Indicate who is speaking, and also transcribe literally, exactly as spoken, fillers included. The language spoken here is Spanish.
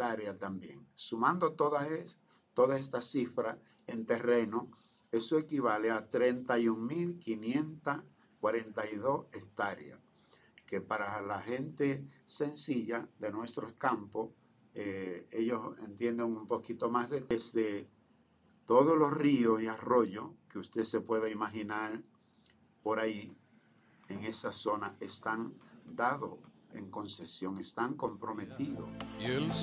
Speaker 1: hectáreas también. Sumando todas, es, todas estas cifras en terreno, eso equivale a treinta y un mil quinientas cuarenta y dos hectáreas, que para la gente sencilla de nuestros campos, eh, ellos entienden un poquito más de desde todos los ríos y arroyos que usted se pueda imaginar por ahí, en esa zona, están dados en concesión, están comprometidos.
Speaker 2: Y el